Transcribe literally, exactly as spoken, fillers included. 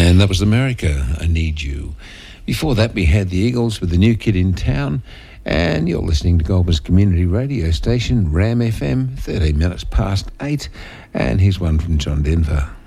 And that was America, I Need You. Before that, we had the Eagles with The New Kid in Town. And you're listening to Goulburn Community Radio Station, Ram F M, thirteen minutes past eight. And here's one from John Denver.